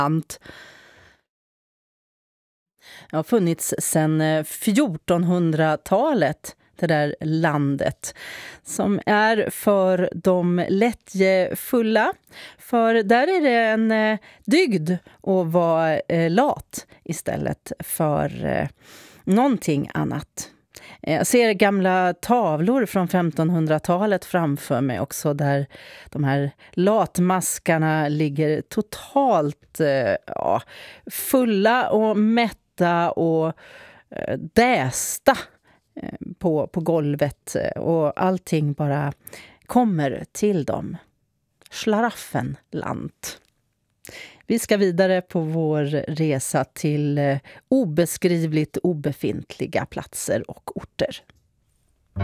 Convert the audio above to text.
Det har funnits sedan 1400-talet, det där landet, som är för de lättjefulla. För där är det en dygd att vara lat istället för någonting annat. Jag ser gamla tavlor från 1500-talet framför mig också, där de här latmaskarna ligger totalt fulla och mätta och dästa på golvet, och allting bara kommer till dem. Schlaraffenland. Vi ska vidare på vår resa till obeskrivligt obefintliga platser och orter.